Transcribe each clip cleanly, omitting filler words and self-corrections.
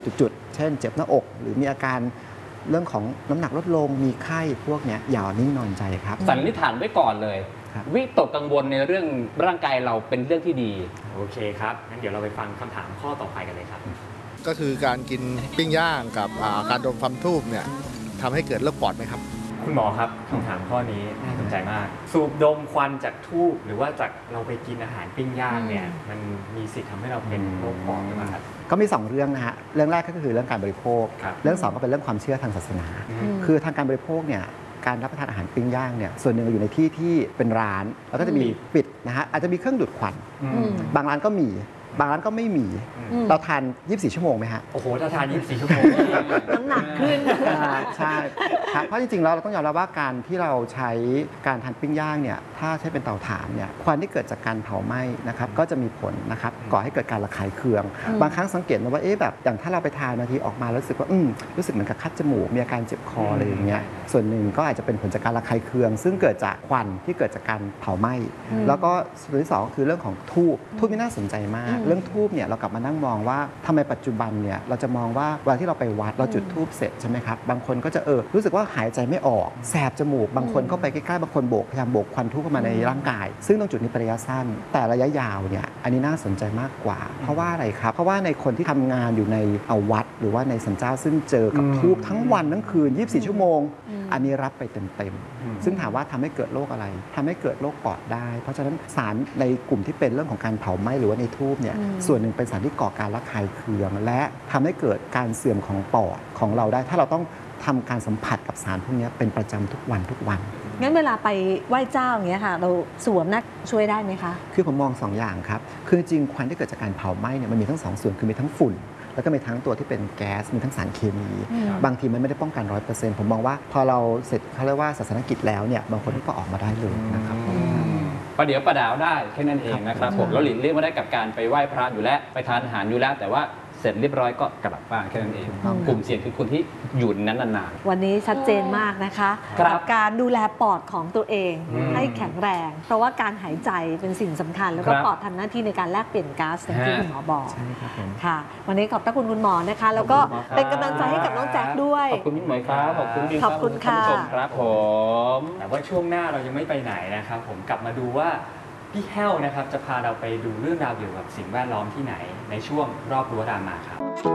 จุดๆเช่นเจ็บหน้าอกหรือมีอาการเรื่องของน้ำหนักลดลงมีไข้พวกนี้อย่านิ่งนอนใจครับสันนิษฐานไว้ก่อนเลยวิตกกังวลในเรื่องร่างกายเราเป็นเรื่องที่ดีโอเคครับงั้นเดี๋ยวเราไปฟังคำถามข้อต่อไปกันเลยครับก็คือการกินปิ้งย่างกับการดมควันทูบเนี่ยทำให้เกิดโรคปอดไหมครับคุณหมอครับคำถามข้อนี้น่าสนใจมากสูบดมควันจากทูบหรือว่าจากเราไปกินอาหารปิ้งย่างเนี่ยมันมีสิทธิ์ทำให้เราเป็นโรคปอดหรือเปล่าครับก็มี2เรื่องนะฮะเรื่องแรกก็คือเรื่องการบริโภคเรื่อง2ก็เป็นเรื่องความเชื่อทางศาสนาคือทางการบริโภคเนี่ยการรับประทานอาหารปิ้งย่างเนี่ยส่วนหนึ่งอยู่ในที่ที่เป็นร้านแล้วก็จะมีปิดนะฮะอาจจะมีเครื่องดูดควันบางร้านก็มีบางร้านก็ไม่มีเราทาน24ชั่วโมงไหมฮะโอ้โหถ้าทาน24ชั่วโมงน้ำหนักขึ้นใช่ครับเพราะจริงๆแล้วเราต้องยอมรับว่าการที่เราใช้การทานปิ้งย่างเนี่ยถ้าใช้เป็นเตาถ่านเนี่ยควันที่เกิดจากการเผาไหม้นะครับก็จะมีผลนะครับก่อให้เกิดการระคายเคืองบางครั้งสังเกตนะว่าแบบอย่างถ้าเราไปทานบางทีออกมารู้สึกว่ารู้สึกเหมือนกับคัดจมูกมีอาการเจ็บคออะไรอย่างเงี้ยส่วนหนึ่งก็อาจจะเป็นผลจากการระคายเคืองซึ่งเกิดจากควันที่เกิดจากการเผาไหม้แล้วก็ส่วนที่2คือเรื่องของทูบนี่น่าสนใจมากเรื่องทูบเนี่ยเรากลับมานั่งมองว่าทำไมปัจจุบันเนี่ยเราจะมองว่าเวลาที่เราไปวัดเราจุดธูปเสร็จใช่ไหมครับบางคนก็จะรู้สึกว่าหายใจไม่ออกแสบจมูกบางคนก็ไปใกล้ๆบางคนพยายามโบกควันธูปเข้ามาในร่างกายซึ่งตรงจุดนี้ระยะสั้นแต่ระยะยาวเนี่ยอันนี้น่าสนใจมากกว่าเพราะว่าอะไรครับเพราะว่าในคนที่ทำงานอยู่ในวัดหรือว่าในสันเจ้าซึ่งเจอกับธูปทั้งวันทั้งคืน24ชั่วโมงอันนี้รับไปเต็มๆซึ่งถามว่าทำให้เกิดโรคอะไรทำให้เกิดโรคปอดได้เพราะฉะนั้นสารในกลุ่มที่เป็นเรื่องของการเผาไหม้หรือว่าในธูปเนี่ยส่วนหนึ่งเป็นสารที่ก่อการระคายเคืองและทำให้เกิดการเสื่อมของปอดของเราได้ถ้าเราต้องทำการสัมผัสกับสารพวกนี้เป็นประจำทุกวันงั้นเวลาไปไหว้เจ้าอย่างเงี้ยค่ะเราสวมนักช่วยได้ไหมคะคือผมมอง2อย่างครับคือจริงควันที่เกิดจากการเผาไหม้เนี่ยมันมีทั้ง2ส่วนคือมีทั้งฝุ่นแล้วก็มีทั้งตัวที่เป็นแก๊สมีทั้งสารเคมีบางทีมันไม่ได้ป้องกัน 100% ผมมองว่าพอเราเสร็จเขาเรียกว่าศาสนกิจแล้วเนี่ยบางคนก็ออกมาได้เลยนะครับประเดี๋ยวประดาวได้แค่นั้นเองนะครับผมแล้วหลีกเลี่ยงไม่ได้กับการไปไหว้พระอยู่แล้วไปทานอาหารอยู่แล้วแต่ว่าเสร็จเรียบร้อยก็กลับบ้านแค่นั้นเองกลุ่มเสี่ยงคือคนที่อยู่นั้นนานๆวันนี้ชัดเจนมากนะคะกับการดูแลปอดของตัวเองให้แข็งแรงเพราะว่าการหายใจเป็นสิ่งสำคัญแล้วก็ปอดทำหน้าที่ในการแลกเปลี่ยนก๊าซอย่างที่คุณหมอบอกค่ะวันนี้ขอบคุณคุณหมอนะคะแล้วก็เป็นกำลังใจให้กับน้องแจ็คด้วยขอบคุณพี่หมวยครับขอบคุณขอบคุณค่ะครับผมแต่ว่าช่วงหน้าเรายังไม่ไปไหนนะครับผมกลับมาดูว่าพี่แห้วนะครับจะพาเราไปดูเรื่องราวเกี่ยวกับสิ่งแวดล้อมที่ไหนในช่วงรอบรั้วรามาครับ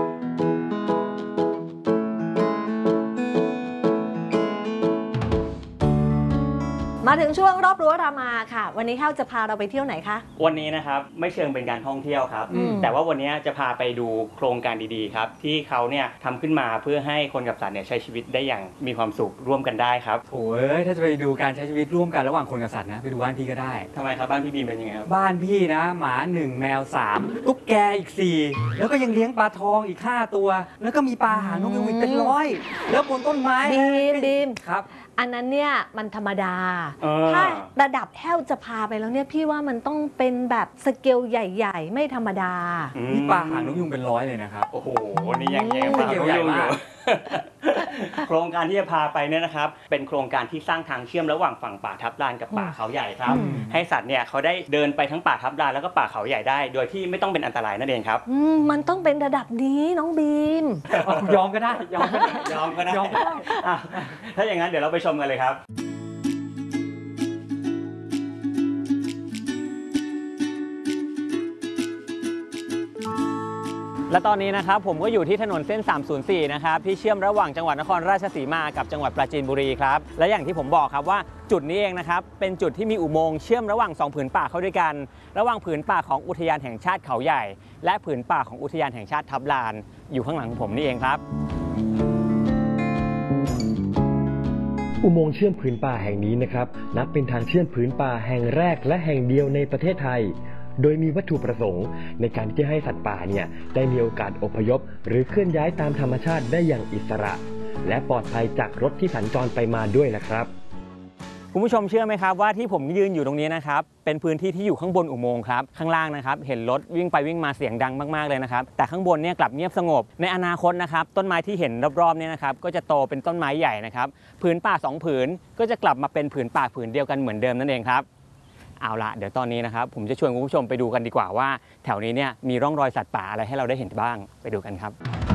มาถึงช่วงรอบรั้วรามาค่ะวันนี้แห้วจะพาเราไปเที่ยวไหนคะวันนี้นะครับไม่เชิงเป็นการท่องเที่ยวครับแต่ว่าวันนี้จะพาไปดูโครงการดีๆครับที่เขาเนี่ยทำขึ้นมาเพื่อให้คนกับสัตว์เนี่ยใช้ชีวิตได้อย่างมีความสุขร่วมกันได้ครับโอ้ยถ้าจะไปดูการใช้ชีวิตร่วมกันระหว่างคนกับสัตว์นะไปดูบ้านพี่ก็ได้ทำไมครับบ้านพี่บีมเป็นยังไงครับบ้านพี่นะหมา1แมว3ตุ๊กแกอีก4แล้วก็ยังเลี้ยงปลาทองอีก5ตัวแล้วก็มีปลาหางนกยูงอีกเป็น100แล้วบนต้นไม้บีมครับอันนั้นเนี่ยมันธรรมดาถ้าระดับแห้วจะพาไปแล้วเนี่ยพี่ว่ามันต้องเป็นแบบสเกลใหญ่ๆไม่ธรรมดานี่ปลาหางนกยูงเป็น100เลยนะครับโอ้โหนี่ยังปลาหางนกยูงอยู่โครงการที่จะพาไปเนี่ยนะครับเป็นโครงการที่สร้างทางเชื่อมระหว่างฝั่งป่าทับลานกับป่าเขาใหญ่ครับให้สัตว์เนี่ยเขาได้เดินไปทั้งป่าทับลานแล้วก็ป่าเขาใหญ่ได้โดยที่ไม่ต้องเป็นอันตรายนั่นเองครับมันต้องเป็นระดับนี้น้องบีมยอมก็ได้ยอมก็ได้ถ้าอย่างนั้นเดี๋ยวเราไปชมกันเลยครับและตอนนี้นะครับผมก็อยู่ที่ถนนเส้น304นะครับที่เชื่อมระหว่างจังหวัดนครราชสีมากับจังหวัดปราจีนบุรีครับและอย่างที่ผมบอกครับว่าจุดนี้เองนะครับเป็นจุดที่มีอุโมงค์เชื่อมระหว่าง2ผืนป่าเข้าด้วยกันระหว่างผืนป่าของอุทยานแห่งชาติเขาใหญ่และผืนป่าของอุทยานแห่งชาติทับลานอยู่ข้างหลังผมนี่เองครับอุโมงค์เชื่อมผืนป่าแห่งนี้นะครับนับเป็นทางเชื่อมผืนป่าแห่งแรกและแห่งเดียวในประเทศไทยโดยมีวัตถุประสงค์ในการที่ให้สัตว์ป่าเนี่ยได้มีโอกาสอพยพหรือเคลื่อนย้ายตามธรรมชาติได้อย่างอิสระและปลอดภัยจากรถที่สัญจรไปมาด้วยนะครับคุณผู้ชมเชื่อไหมครับว่าที่ผมยืนอยู่ตรงนี้นะครับเป็นพื้นที่ที่อยู่ข้างบนอุโมงค์ครับข้างล่างนะครับเห็นรถวิ่งไปวิ่งมาเสียงดังมากๆเลยนะครับแต่ข้างบนเนี่ยกลับเงียบสงบในอนาคตนะครับต้นไม้ที่เห็นรอบๆเนี่ยนะครับก็จะโตเป็นต้นไม้ใหญ่นะครับผืนป่า2ผืนก็จะกลับมาเป็นผืนป่าผืนเดียวกันเหมือนเดิมนั่นเองครับเอาละเดี๋ยวตอนนี้นะครับผมจะชวนคุณผู้ชมไปดูกันดีกว่าว่าแถวนี้เนี่ยมีร่องรอยสัตว์ป่าอะไรให้เราได้เห็นบ้างไปดูกันครับ